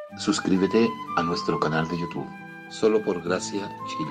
Suscríbete a nuestro canal de YouTube, Solo por Gracia Chile.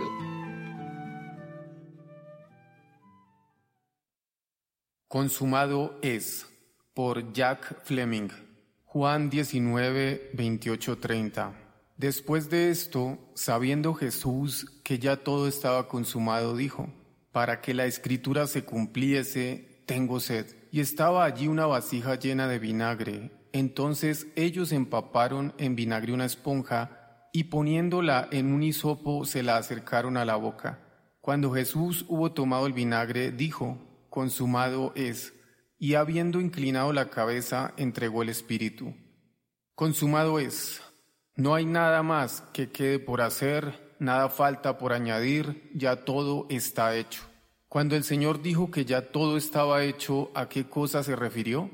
Consumado es, por Jack Fleming. Juan 19, 28-30. Después de esto, sabiendo Jesús que ya todo estaba consumado, dijo: para que la escritura se cumpliese, tengo sed. Y estaba allí una vasija llena de vinagre. Entonces ellos empaparon en vinagre una esponja y poniéndola en un hisopo se la acercaron a la boca. Cuando Jesús hubo tomado el vinagre, dijo: consumado es. Y habiendo inclinado la cabeza, entregó el espíritu. Consumado es. No hay nada más que quede por hacer, nada falta por añadir, ya todo está hecho. Cuando el Señor dijo que ya todo estaba hecho, ¿a qué cosa se refirió?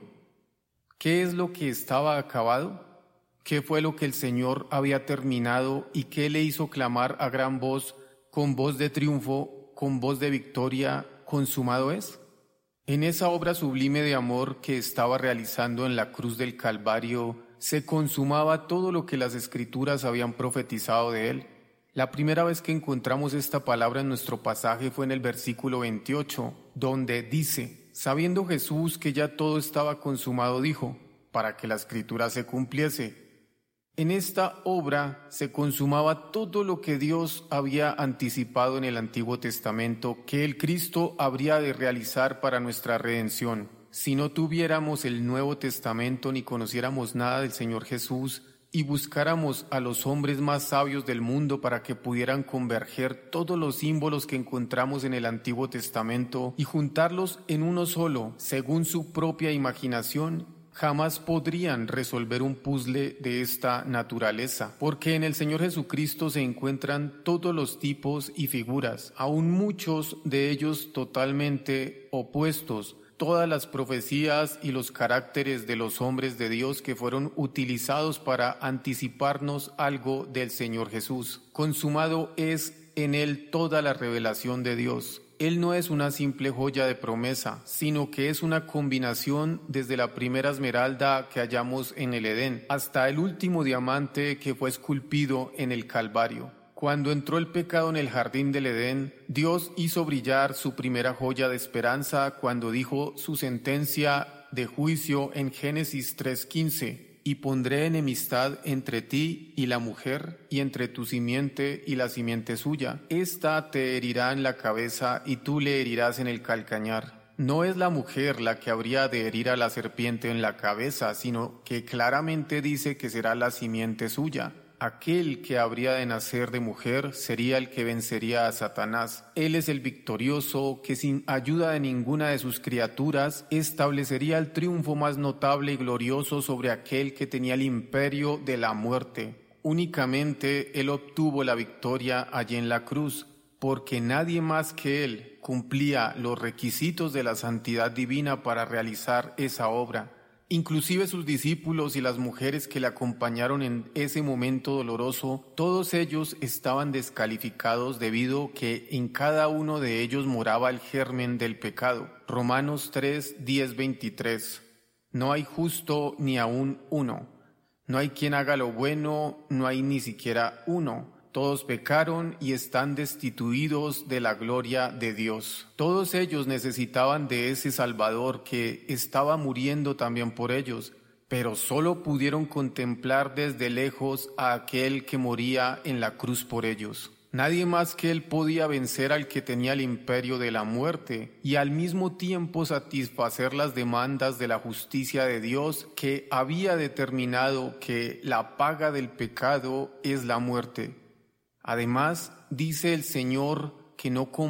¿Qué es lo que estaba acabado? ¿Qué fue lo que el Señor había terminado y qué le hizo clamar a gran voz, con voz de triunfo, con voz de victoria: consumado es? En esa obra sublime de amor que estaba realizando en la cruz del Calvario, se consumaba todo lo que las Escrituras habían profetizado de él. La primera vez que encontramos esta palabra en nuestro pasaje fue en el versículo 28, donde dice: sabiendo Jesús que ya todo estaba consumado, dijo, para que la Escritura se cumpliese. En esta obra se consumaba todo lo que Dios había anticipado en el Antiguo Testamento que el Cristo habría de realizar para nuestra redención. Si no tuviéramos el Nuevo Testamento ni conociéramos nada del Señor Jesús y buscáramos a los hombres más sabios del mundo para que pudieran converger todos los símbolos que encontramos en el Antiguo Testamento y juntarlos en uno solo, según su propia imaginación, jamás podrían resolver un puzzle de esta naturaleza, porque en el Señor Jesucristo se encuentran todos los tipos y figuras, aún muchos de ellos totalmente opuestos, todas las profecías y los caracteres de los hombres de Dios que fueron utilizados para anticiparnos algo del Señor Jesús. Consumado es en él toda la revelación de Dios. Él no es una simple joya de promesa, sino que es una combinación desde la primera esmeralda que hallamos en el Edén hasta el último diamante que fue esculpido en el Calvario. Cuando entró el pecado en el jardín del Edén, Dios hizo brillar su primera joya de esperanza cuando dijo su sentencia de juicio en Génesis 3:15. Y pondré enemistad entre ti y la mujer, y entre tu simiente y la simiente suya. Esta te herirá en la cabeza, y tú le herirás en el calcañar. No es la mujer la que habría de herir a la serpiente en la cabeza, sino que claramente dice que será la simiente suya. Aquel que habría de nacer de mujer sería el que vencería a Satanás. Él es el victorioso que sin ayuda de ninguna de sus criaturas establecería el triunfo más notable y glorioso sobre aquel que tenía el imperio de la muerte. Únicamente él obtuvo la victoria allí en la cruz, porque nadie más que él cumplía los requisitos de la santidad divina para realizar esa obra. Inclusive sus discípulos y las mujeres que le acompañaron en ese momento doloroso, todos ellos estaban descalificados debido que en cada uno de ellos moraba el germen del pecado. Romanos 3, 10, 23. No hay justo ni aún uno. No hay quien haga lo bueno, no hay ni siquiera uno. Todos pecaron y están destituidos de la gloria de Dios. Todos ellos necesitaban de ese Salvador que estaba muriendo también por ellos, pero solo pudieron contemplar desde lejos a aquel que moría en la cruz por ellos. Nadie más que él podía vencer al que tenía el imperio de la muerte y al mismo tiempo satisfacer las demandas de la justicia de Dios que había determinado que la paga del pecado es la muerte. Además, dice el Señor que no